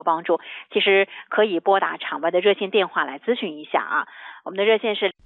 帮助，其实可以拨打场外的热线电话来咨询一下啊。我们的热线是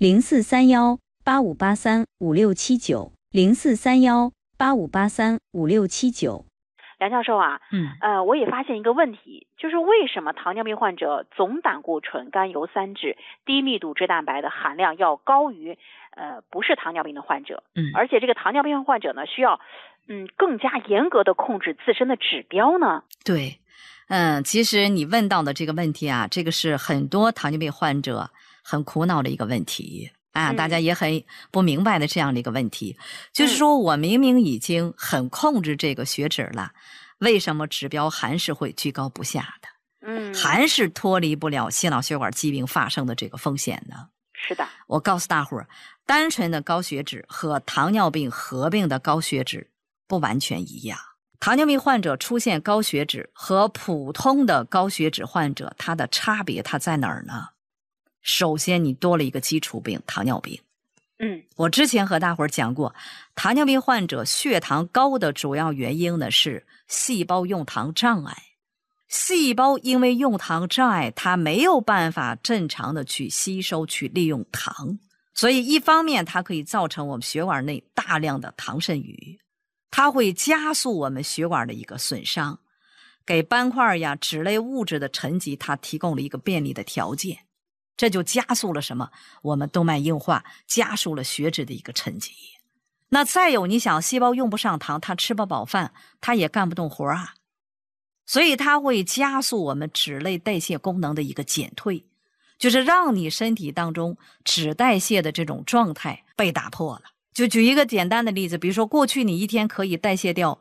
043185835679，043185835679。 梁教授啊，我也发现一个问题，就是为什么糖尿病患者总胆固醇、甘油三酯、低密度脂蛋白的含量要高于不是糖尿病的患者，而且这个糖尿病患者呢需要更加严格的控制自身的指标呢？ 对，其实你问到的这个问题啊，这个是很多糖尿病患者很苦恼的一个问题啊，大家也很不明白的这样的一个问题，就是说我明明已经很控制这个血脂了，为什么指标还是会居高不下的？还是脱离不了心脑血管疾病发生的这个风险呢？ 是的， 我告诉大伙儿，单纯的高血脂和糖尿病合并的高血脂不完全一样。糖尿病患者出现高血脂和普通的高血脂患者，它的差别它在哪儿呢？首先你多了一个基础病，糖尿病。我之前和大伙儿讲过，糖尿病患者血糖高的主要原因呢是细胞用糖障碍。细胞因为用糖障碍，它没有办法正常的去吸收去利用糖，所以一方面它可以造成我们血管内大量的糖剩余，它会加速我们血管的一个损伤，给斑块呀脂类物质的沉积它提供了一个便利的条件，这就加速了什么？我们动脉硬化，加速了血脂的一个沉积。那再有，你想细胞用不上糖，它吃不饱饭，它也干不动活啊，所以它会加速我们脂类代谢功能的一个减退，就是让你身体当中脂代谢的这种状态被打破了。就举一个简单的例子，比如说过去你一天可以代谢掉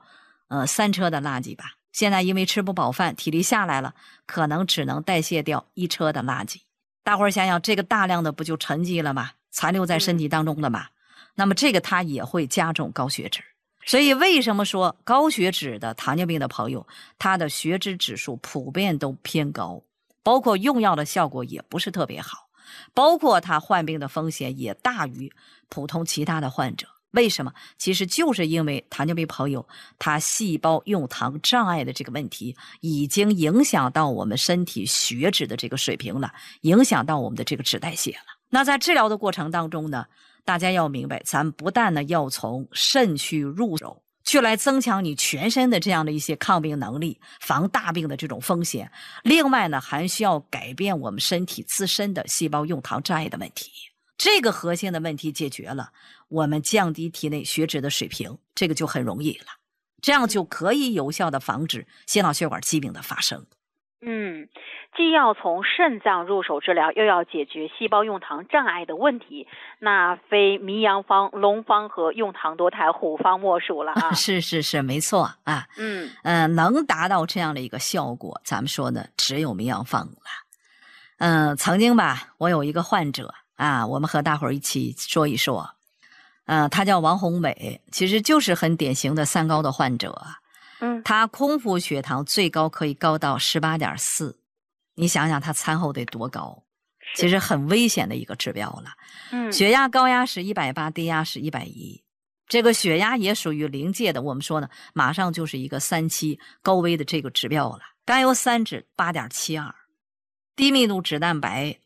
3车的垃圾吧，现在因为吃不饱饭，体力下来了，可能只能代谢掉1车的垃圾。大伙儿想想，这个大量的不就沉积了吗？残留在身体当中了吗？那么这个它也会加重高血脂。所以为什么说高血脂的糖尿病的朋友，他的血脂指数普遍都偏高，包括用药的效果也不是特别好，包括他患病的风险也大于普通其他的患者。为什么？其实就是因为糖尿病朋友他细胞用糖障碍的这个问题已经影响到我们身体血脂的这个水平了，影响到我们的这个脂代谢了。那在治疗的过程当中呢，大家要明白，咱不但呢要从肾去入手，去来增强你全身的这样的一些抗病能力，防大病的这种风险，另外呢还需要改变我们身体自身的细胞用糖障碍的问题。这个核心的问题解决了，我们降低体内血脂的水平，这个就很容易了，这样就可以有效的防止心脑血管疾病的发生。 既要从肾脏入手治疗，又要解决细胞用糖障碍的问题，那非迷阳方、龙方和用糖多肽虎方莫属了啊！ 是，没错啊。能达到这样的一个效果，咱们说呢，只有迷阳方了。曾经吧，我有一个患者啊，我们和大伙儿一起说一说。他叫王红美，其实就是很典型的3高的患者。他空腹血糖最高可以高到 18.4， 你想想他餐后得多高，其实很危险的一个指标了。血压高压是180，低压是110，这个血压也属于临界的，我们说呢马上就是一个3期高危的这个指标了。甘油三酯 8.72， 低密度脂蛋白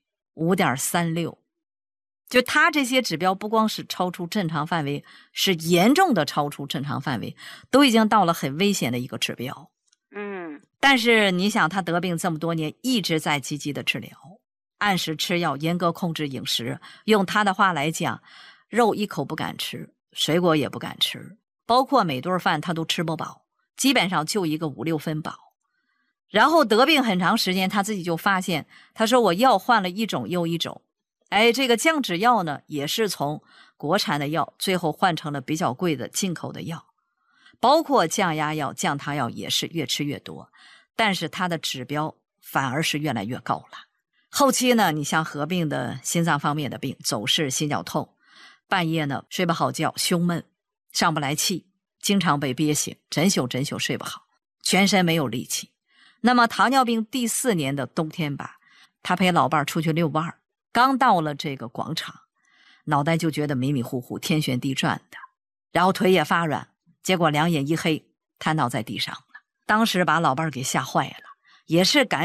5.36，就它这些指标不光是超出正常范围，是严重的超出正常范围，都已经到了很危险的一个指标。但是你想他得病这么多年，一直在积极的治疗，按时吃药，严格控制饮食，用他的话来讲，肉一口不敢吃，水果也不敢吃，包括每顿饭他都吃不饱，基本上就一个5、6分饱。然后得病很长时间，他自己就发现，他说我药换了一种又一种，这个降脂药呢，也是从国产的药最后换成了比较贵的进口的药，包括降压药、降糖药也是越吃越多，但是它的指标反而是越来越高了。后期呢，你像合并的心脏方面的病，走势、心绞痛，半夜呢睡不好觉，胸闷，上不来气，经常被憋醒，整宿睡不好，全身没有力气。那么糖尿病第4年的冬天吧，他陪老伴出去遛弯，刚到了这个广场，脑袋就觉得迷迷糊糊，天旋地转的，然后腿也发软，结果两眼一黑，瘫倒在地上了。当时把老伴给吓坏了，也是赶